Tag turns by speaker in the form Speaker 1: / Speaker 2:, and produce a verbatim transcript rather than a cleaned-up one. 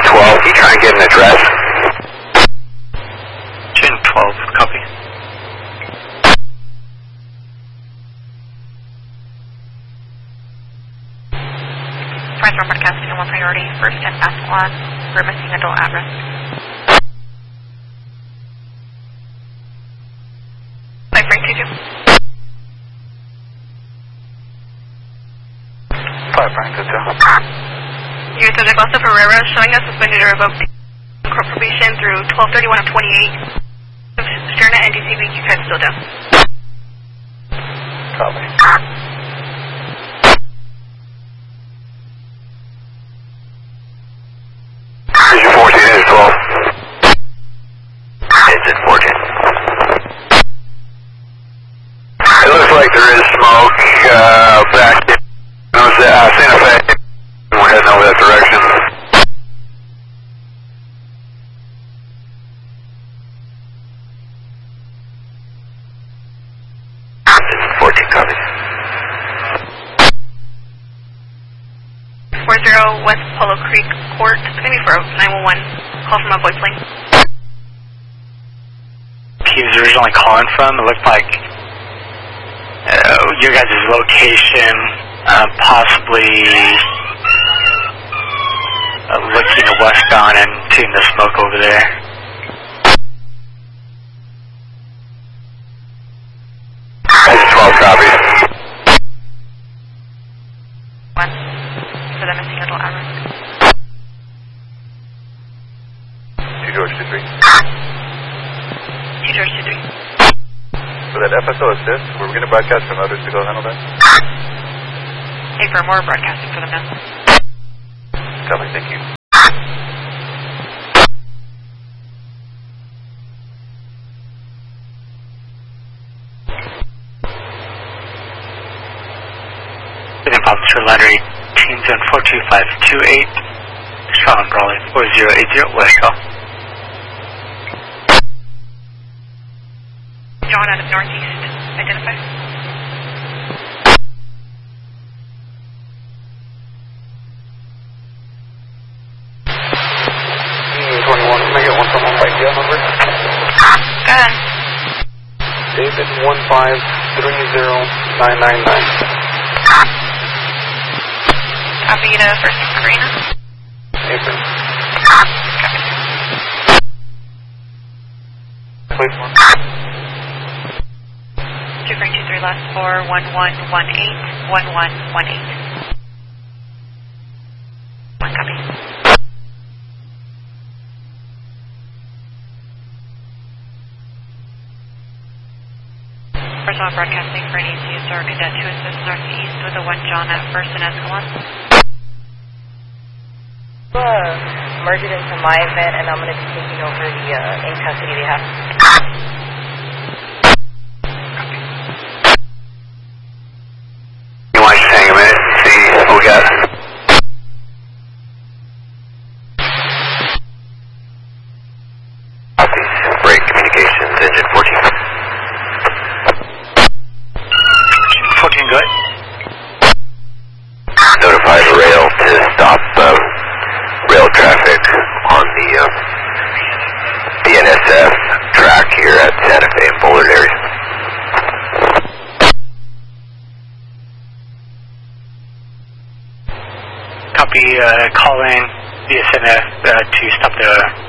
Speaker 1: twelve, you try and get an address?
Speaker 2: Chin twelve, copy.
Speaker 3: Friends are broadcasting on one priority, first and fast one, for missing adult at risk. five three two two.
Speaker 2: five three two two.
Speaker 3: Your subject also Ferreira showing us suspended or revoked court probation through twelve thirty-one of twenty-eight. Sterna and D C B Q card still down.
Speaker 2: Copy.
Speaker 1: Engine fourteen, engine twelve. Engine fourteen. It looks like there is smoke uh, back in uh, Santa Fe. We're heading over that direction. Engine fourteen, copy.
Speaker 3: four zero West Polo Creek Court, it's going to be for nine one one, call from a voice link.
Speaker 2: He was originally calling from, it looked like uh, your guys' location, uh, possibly uh, looking westbound and seeing the smoke over there.
Speaker 1: Engine twelve, copy.
Speaker 3: One, for the missing adult at risk.
Speaker 4: two George two three.
Speaker 3: two George two three.
Speaker 4: For that F S O assist, were we going to broadcast from others to go handle that?
Speaker 3: Hey, for more broadcasting for them now.
Speaker 4: Copy, thank you.
Speaker 2: Officer Ladder eighteen zone four two five two eight, Sean Raleigh four zero eight zero, West Shell.
Speaker 3: John out of Northeast, identify.
Speaker 4: twenty-one, can I get one from one by jail number?
Speaker 3: Go ahead.
Speaker 4: David one five three zero nine nine nine.
Speaker 3: Copy to first and Sabrina.
Speaker 4: Apron.
Speaker 3: Copy.
Speaker 4: Please one.
Speaker 3: two three two three last four one one one eight one one one eight. One copy. First off, broadcasting for an E C U Star Cadet to assist northeast with a one John at first and Escalon.
Speaker 5: Uh, merge it into my event, and I'm going to be taking over the uh, in custody they have.
Speaker 1: You want to hang a minute and see what we got? Copy. Break communications, engine fourteen.
Speaker 2: fourteen, good.
Speaker 1: Notify the rail to stop um, rail traffic on the um, D N S F track here at Santa Fe and Bullard area.
Speaker 2: Copy, uh, calling D S N F uh, to stop the